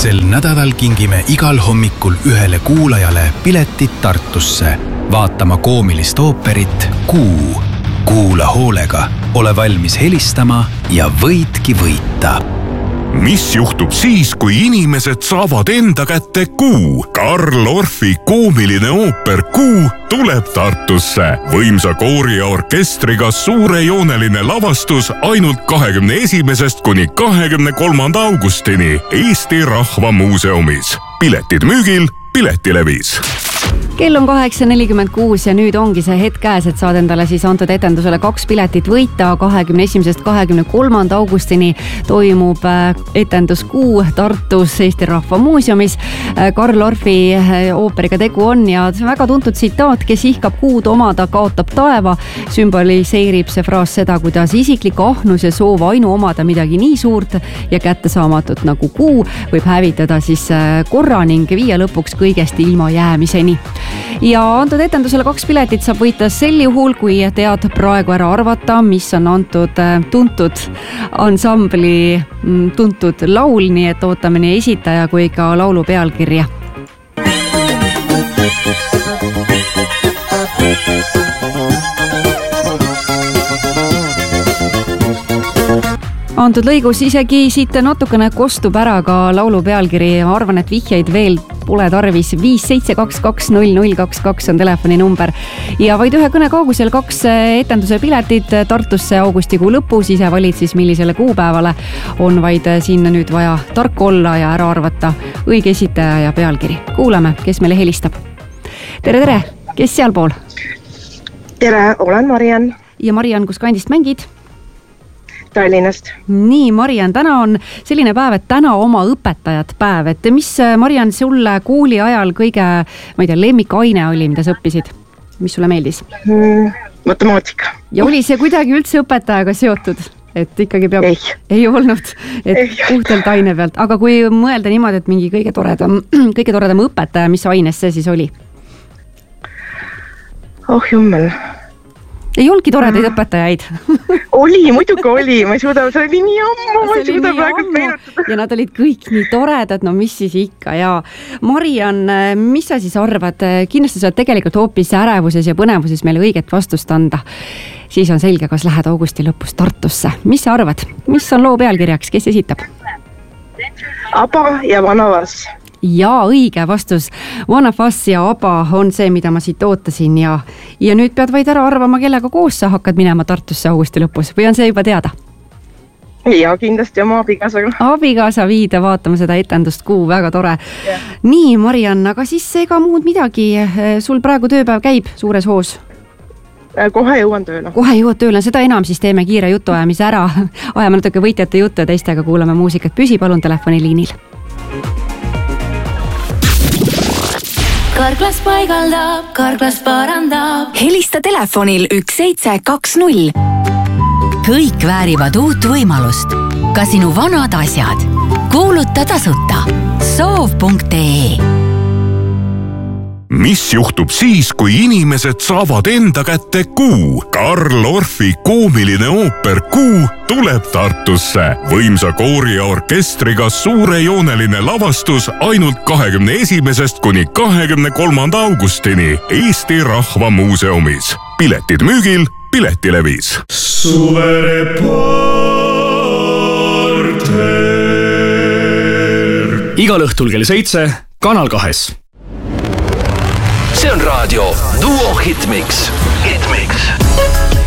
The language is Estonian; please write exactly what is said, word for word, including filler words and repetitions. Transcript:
sel nädalal kingime igal hommikul ühele kuulajale piletid Tartusse vaatama koomilist ooperit Kuu. Kuula hoolega, ole valmis helistama ja võidki võita. Mis juhtub siis, kui inimesed saavad enda kätte Kuu? Karl Orfi koomiline ooper Kuu tuleb Tartusse. Võimsa koori ja orkestriga suurejooneline lavastus ainult kahekümne esimesest kuni kahekümne kolmanda augustini Eesti Rahva Muuseumis. Piletid müügil Piletilevis. Kell on kaheksa nelikümmend kuus ja nüüd ongi see hetk käes, et saad endale siis antud etendusele kaks piletit võita. kahekümne esimesest kahekümne kolmanda augustini toimub etendus Kuu Tartus Eesti Rahva Muuseumis. Karl Orfi ooperiga tegu on ja see on väga tuntud tsitaat, kes ihkab kuud omada, kaotab taeva. Sümboliseerib see fraas seda, kuidas isiklik ahnus ja soov ainu omada midagi nii suurt ja kättesaamatut nagu kuu võib hävitada siis korra ning viia lõpuks kõigest ilma jäämiseni. Ja antud etendusele kaks piletit saab võita sel juhul, kui tead praegu ära arvata, mis on antud tuntud ansambli tuntud laul, nii et ootame nii esitaja kui ka laulu pealkirja. Antud lõigus isegi siit natukene kostub ära ka laulu pealkiri. Ma arvan, et vihjeid veel pole tarvis. viis seitse kaks kaks null null kaks kaks on telefoni number. Ja vaid ühe kõne kaugusel kaks etenduse piletit Tartusse augustikuu lõpus. Ise valid siis millisele kuupäevale. On vaid siin nüüd vaja tark olla ja ära arvata õige esitaja ja pealkiri. Kuulame, kes meile helistab. Tere, tere! Kes seal pool? Tere, olen Mariann. Ja Mariann, kus kandist mängid? Tallinnast. Nii, Mariann, täna on selline päev, et täna oma õpetajat päev. Et mis, Mariann, sulle kooli ajal kõige, ma ei tea, lemmikaine oli, mida sa õppisid? Mis sulle meeldis? Mm, matemaatika. Ja oli see kuidagi üldse õpetajaga seotud? Et ikkagi peab... Ei. Ei olnud, et puhtalt aine pealt. Aga kui mõelda niimoodi, et mingi kõige toredam, kõige toredam õpetaja, mis aines see siis oli? Oh jummel. Ei olnudki toredaid õpetajaid. Oli, muidugi oli. Ma ei suuda, see oli nii ammu, ma ei suuda praegu meenutada. Ja nad olid kõik nii toredad, no mis siis ikka. Ja Mariann, mis sa siis arvad? Kindlasti sa tegelikult hoopis ärevuses ja põnevuses meile õiget vastust anda. Siis on selge, kas lähed augusti lõpus Tartusse. Mis sa arvad? Mis on loo pealkirjaks? Kes esitab? Aba ja Vanavas. Ja õige vastus. Vanafas ja Aba on see, mida ma siit ootasin ja, ja nüüd pead vaid ära arvama, kellega koos sa hakkad minema Tartusse augusti lõpus või on see juba teada? Ja kindlasti oma abikaasaga. Abikaasa viida vaatama seda etendust Kuu, väga tore. Yeah. Nii, Mariann, aga siis ega muud midagi. Sul praegu tööpäev käib suures hoos? Kohe jõuan tööle. Kohe jõuad tööle, seda enam siis teeme kiire jutuajamise ära. Ajame natuke võitjate juttu ja teistega kuulame muusikat. Püsi palun telefoniliinil. Karklas paigaldab, Karklas parandab. Helista telefonil üks seitse kaks null. Kõik väärivad uut võimalust. Ka sinu vanad asjad. Kuuluta tasuta. soov punkt ee. Mis juhtub siis, kui inimesed saavad enda kätte Kuu? Karl Orfi koomiline ooper Kuu tuleb Tartusse. Võimsa koori ja orkestriga suurejooneline lavastus ainult kahekümne esimesest kuni kahekümne kolmanda augustini Eesti Rahva Muuseumis. Piletid müügil Piletilevis. Suvereporter. Igal õhtul kell seitse Kanal kahes. See on raadio Duo Hitmix. Hitmix.